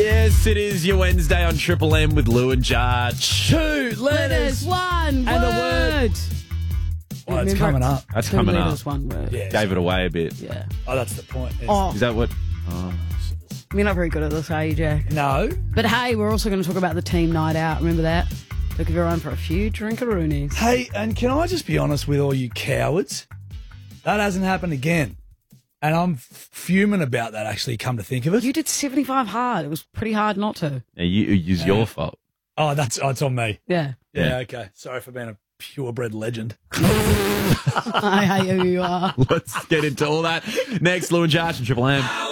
Yes, it is your Wednesday on Triple M with Lou and Judge. 2 letters. One And a word. Oh, it's Remember? coming up. That's 2 coming up. letters, 1 word. Yeah. Gave it away a bit. Yeah. Oh, that's the point. Oh, Is that what? Oh. you're not very good at this, are you, Jack? No. But hey, we're also going to talk about the team night out. Remember that? Took everyone for a few drinkaroonies. Hey, and can I just be honest with all you cowards? That hasn't happened again. And I'm fuming about that, actually, come to think of it. You did 75 hard. It was pretty hard not to. Yeah, it's your fault. Oh, it's on me. Yeah. Yeah, okay. Sorry for being a purebred legend. I hate who you are. Let's get into all that next. Lou and Judge and Triple M.